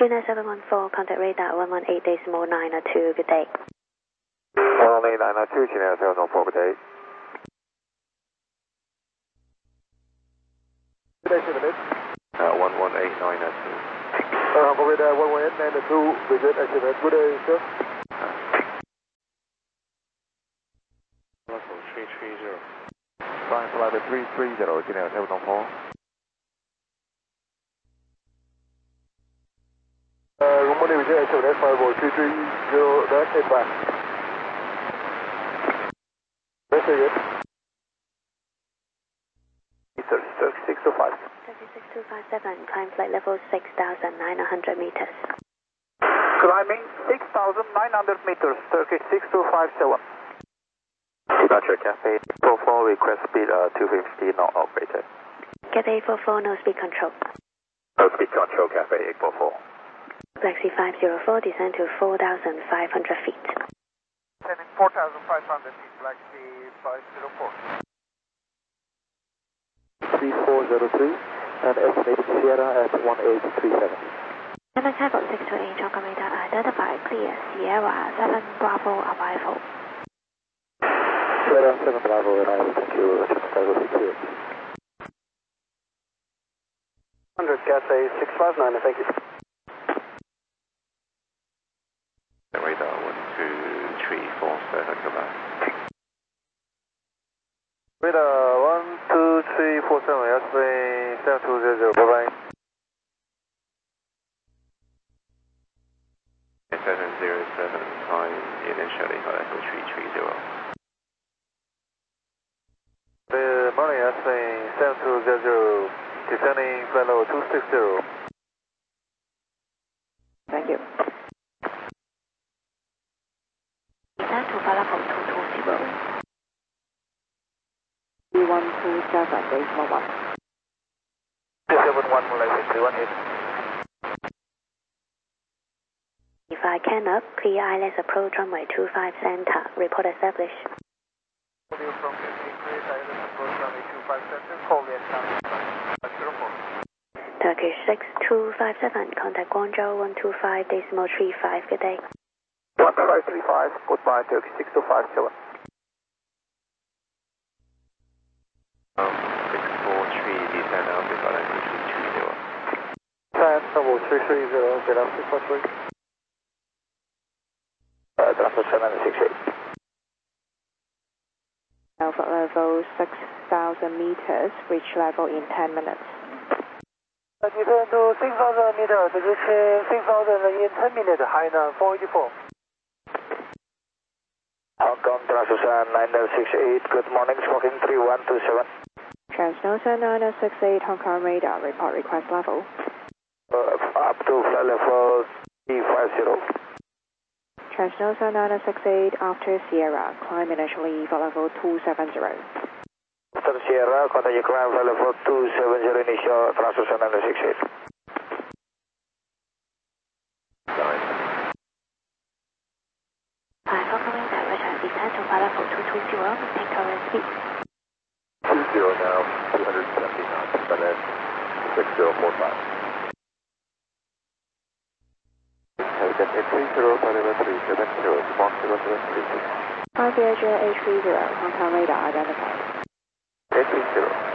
39714, contact radar 118.902, good day. 118.902, China 714, good day. Good day, 7 minutes. 118.902. Radar 118.902, visit estimate, good day, sir. Level 330. Flying flight 330, China 714. Good morning, visit estimate, 54330.85. That's it. 36257. 36257, climb flight level 6,900 meters. Climbing 6,900 meters, Turkish 6257. Departure Cafe 44, request speed 250 knot operator. Cathay 44, no speed control. No speed control, Cafe 844. Black Sea 504, descend to 4,500 feet. Descending 4,500 feet, Black Sea 504. 3403 and estimated Sierra at 1837. Lemon Tango 628, Hong radar identify clear Sierra 7 Bravo arrival. Sierra 7 Bravo arrival, thank you, Chicago 68. 100 Cathay 659, thank you. Radar 12347, goodbye. Radar 12347, Yasmin 7200, bye-bye. 707, time initially level 330. Good morning, Yasmin 7200, descending flight level 260. Thank you. Descend to flight level 220. 3127, decimal 1. 271, Malaysia 318. If I can up, clear ILS approach runway 25 center, report established. Audio from Great Island approach runway 25 center, call the Vietnam 504. Turkish 6257, contact Guangzhou 125.35, good day. 1535, goodbye, Turkish 6257. 643, descend Alpha level 330. Descend level 330, get up 643. Transfer 768. Alpha level 6,000 meters, reach level in 10 minutes. Descend to 6,000 meters, reach 6,000 in 10 minutes, Hainan 484. Hong Kong Transocean 9068, good morning, smoking 3127. Transnosa 9068, Hong Kong radar, report request level. Up to flight level 350. Transnosa 9068, after Sierra, climb initially for level 270. After Sierra, continue climb flight level 270, initial Transocean 9068. Hong Kong radar, return descend to flight level 220, maintain current speed. 20 now, 270 knots, FedEx 6045. Take an 830, Pioneer 370, Squawk 736. 5 Asia 830, Hong Kong radar identified. 830.